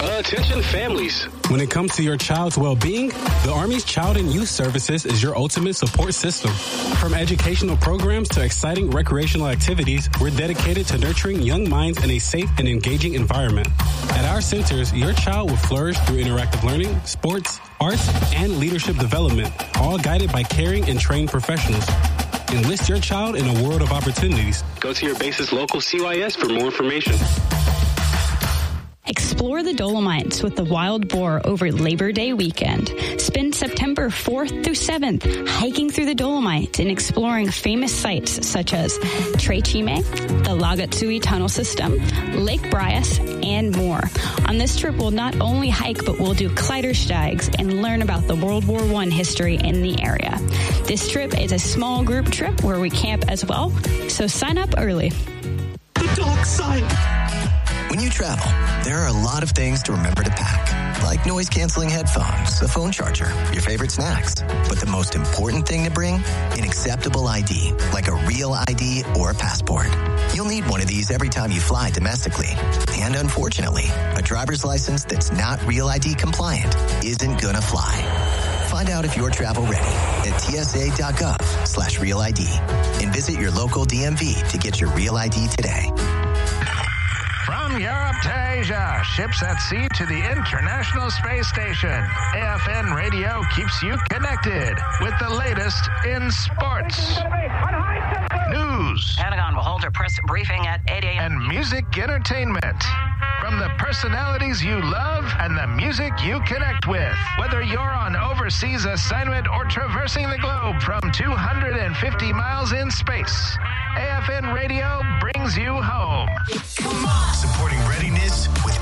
Attention families. When it comes to your child's well-being, the Army's Child and Youth Services is your ultimate support system. From educational programs to exciting recreational activities, we're dedicated to nurturing young minds in a safe and engaging environment. At our centers, your child will flourish through interactive learning, sports, arts, and leadership development, all guided by caring and trained professionals. Enlist your child in a world of opportunities. Go to your base's local CYS for more information. Explore the Dolomites with the Wild Boar over Labor Day weekend. Spend September 4th through 7th hiking through the Dolomites and exploring famous sites such as Tre Chime, the Lagatsui Tunnel System, Lake Bryas, and more. On this trip, we'll not only hike, but we'll do Kleidersteigs and learn about the World War I history in the area. This trip is a small group trip where we camp as well, so sign up early. The dark side. When you travel, there are a lot of things to remember to pack, like noise-canceling headphones, a phone charger, your favorite snacks. But the most important thing to bring? An acceptable ID, like a real ID or a passport. You'll need one of these every time you fly domestically. And unfortunately, a driver's license that's not Real ID compliant isn't gonna fly. Find out if you're travel ready at tsa.gov/Real ID and visit your local DMV to get your Real ID today. From Europe to Asia, ships at sea to the International Space Station, AFN Radio keeps you connected with the latest in sports, news, Pentagon will hold a press briefing at 8 a.m. and music entertainment. From the personalities you love and the music you connect with. Whether you're on overseas assignment or traversing the globe from 250 miles in space, AFN Radio brings you home. Come on. Supporting readiness with